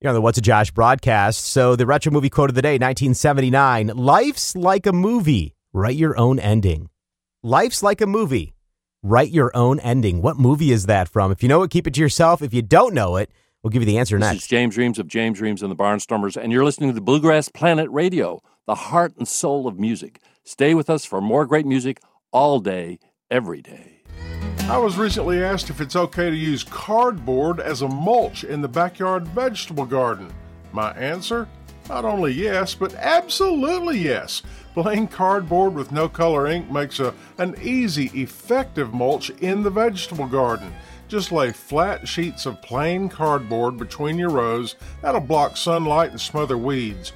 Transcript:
You're on the What's a Josh broadcast. So the retro movie quote of the day, 1979, life's like a movie. Write your own ending. Life's like a movie. Write your own ending. What movie is that from? If you know it, keep it to yourself. If you don't know it, we'll give you the answer next. This is James Reams of James Reams and the Barnstormers, and you're listening to the Bluegrass Planet Radio, the heart and soul of music. Stay with us for more great music all day, every day. I was recently asked if it's okay to use cardboard as a mulch in the backyard vegetable garden. My answer? Not only yes, but absolutely yes. Plain cardboard with no color ink makes an easy, effective mulch in the vegetable garden. Just lay flat sheets of plain cardboard between your rows. That'll block sunlight and smother weeds.